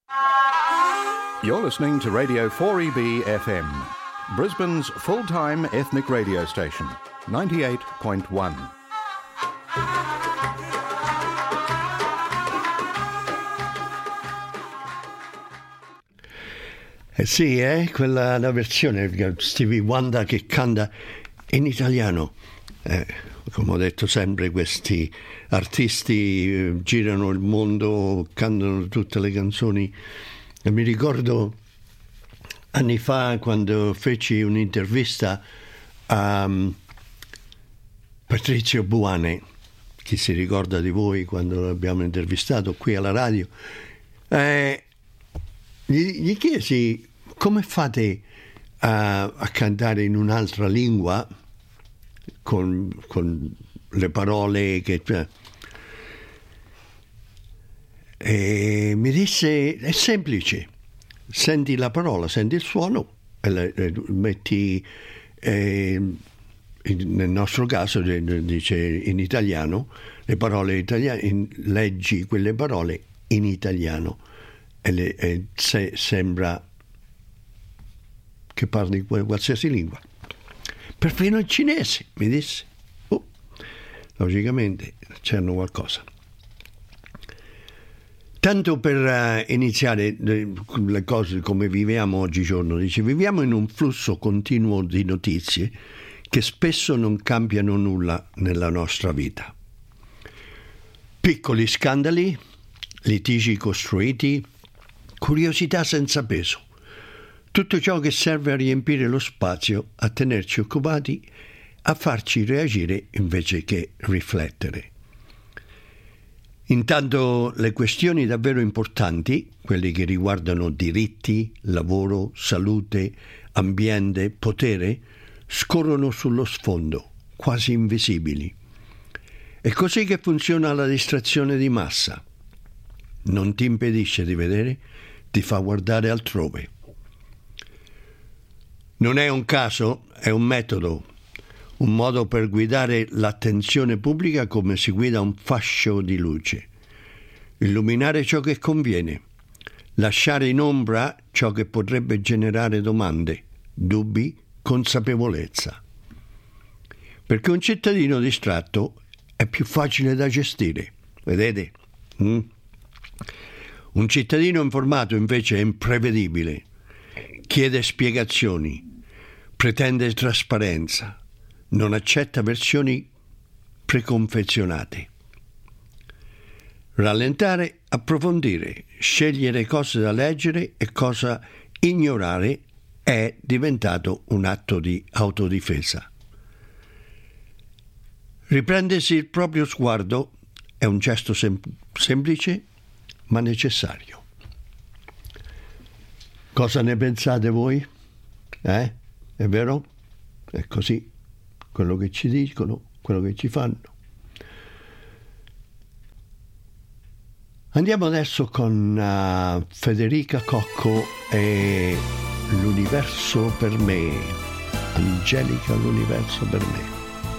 You're listening to Radio 4EB FM, Brisbane's full-time ethnic radio station, 98.1. Sì, quella la versione Stevie Wonder che canta in italiano. Come ho detto sempre, questi artisti girano il mondo, cantano tutte le canzoni. E mi ricordo anni fa quando feci un'intervista a Patrizio Buane, chi si ricorda di voi quando l'abbiamo intervistato qui alla radio, gli chiesi: come fate a cantare in un'altra lingua con le parole che... E mi disse: è semplice, senti la parola, senti il suono e metti, nel nostro caso dice in italiano, le parole italiane, leggi quelle parole in italiano e sembra che parli qualsiasi lingua, perfino il cinese, mi disse. Logicamente c'erano qualcosa. Tanto per iniziare le cose come viviamo oggigiorno, dice: viviamo in un flusso continuo di notizie che spesso non cambiano nulla nella nostra vita. Piccoli scandali, litigi costruiti, curiosità senza peso. Tutto ciò che serve a riempire lo spazio, a tenerci occupati, a farci reagire invece che riflettere. Intanto le questioni davvero importanti, quelle che riguardano diritti, lavoro, salute, ambiente, potere, scorrono sullo sfondo, quasi invisibili. È così che funziona la distrazione di massa. Non ti impedisce di vedere, ti fa guardare altrove. Non è un caso, è un metodo, un modo per guidare l'attenzione pubblica come si guida un fascio di luce. Illuminare ciò che conviene, lasciare in ombra ciò che potrebbe generare domande, dubbi, consapevolezza. Perché un cittadino distratto è più facile da gestire, vedete? Un cittadino informato invece è imprevedibile, chiede spiegazioni, pretende trasparenza, non accetta versioni preconfezionate. Rallentare, approfondire, scegliere cosa da leggere e cosa ignorare è diventato un atto di autodifesa. Riprendersi il proprio sguardo è un gesto semplice ma necessario. Cosa ne pensate voi? È vero? È così, quello che ci dicono, quello che ci fanno. Andiamo adesso con Federica Cocco e L'universo per me. Angelica, l'universo per me.